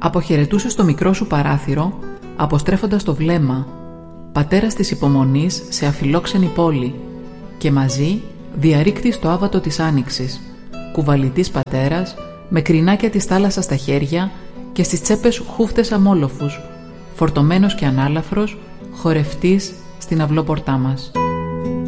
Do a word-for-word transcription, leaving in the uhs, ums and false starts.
Αποχαιρετούσες το μικρό σου παράθυρο, αποστρέφοντας το βλέμμα, πατέρας της υπομονής σε αφιλόξενη πόλη, και μαζί διαρρήκτης το άβατο της άνοιξης, κουβαλητής πατέρας, με κρινάκια της θάλασσας στα χέρια και στις τσέπες χούφτες αμόλοφους, φορτωμένος και ανάλαφρος, χορευτής στην αυλόπορτά μας.